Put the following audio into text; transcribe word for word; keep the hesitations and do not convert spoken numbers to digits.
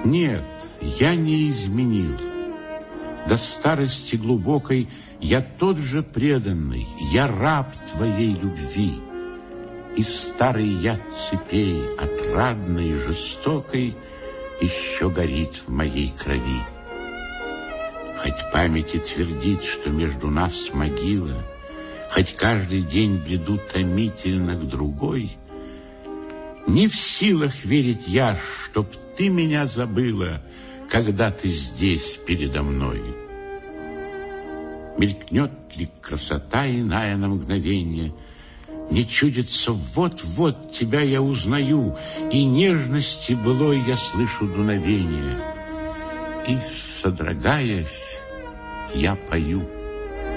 Нет, я не изменил. До старости глубокой я тот же преданный, я раб твоей любви. И старый яд цепей, отрадной и жестокой, еще горит в моей крови. Хоть память и твердит, что между нас могила, хоть каждый день бреду томительно к другой, не в силах верить я, чтоб ты меня забыла, когда ты здесь передо мной. Мелькнет ли красота иная на мгновенье, мне чудится, вот-вот тебя я узнаю, и нежности былой я слышу дуновение, и, содрогаясь, я пою.